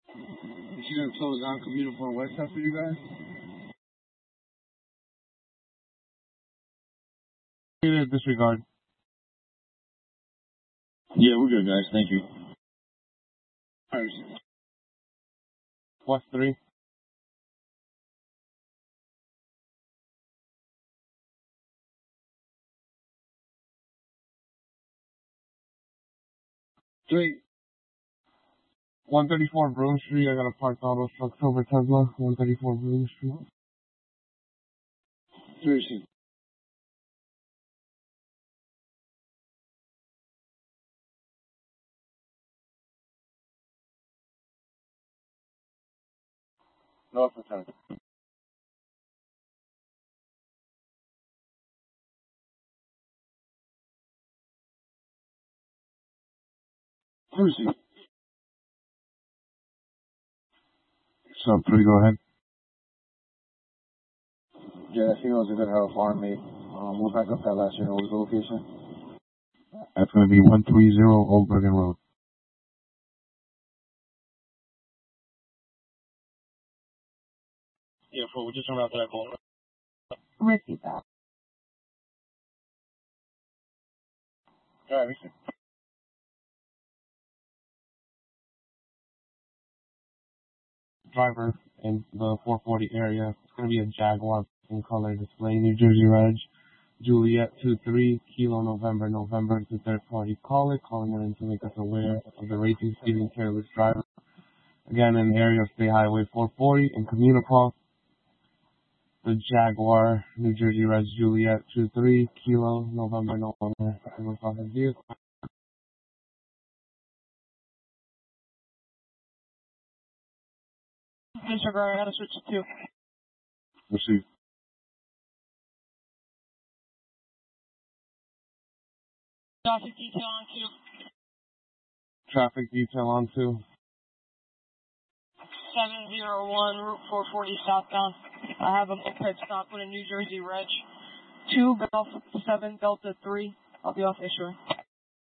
Is she gonna close down Commuter for West Side for you guys? Disregard. Yeah, we're good, guys. Thank you. All right. West 3. Three. 134 Broome Street. I got a parked auto truck over Tesla. 134 Broome Street. 3. North of 10. Lucy. So, please go ahead. Yeah, that female's a good help farm mate. We'll back up that last year. What was the location? That's going to be 130 Old Bergen Road. Yeah, we're just around that corner. Receive that. All right, receive. Driver in the 440 area. It's going to be a Jaguar in color display. New Jersey Reg. Juliet 23 Kilo November. It's a third party caller calling in to make us aware of the racing speeding careless driver. Again, in the area of State Highway 440 in Communicop. The Jaguar, New Jersey Reg Juliet 23 Kilo November. Vehicle. Disregard, I had to switch to 2. Receive. Traffic detail on 2. Traffic detail on 2. 701 Route 440 southbound. I have a moped stop with a New Jersey Reg. 2 Golf 7 Delta 3. I'll be off issuing.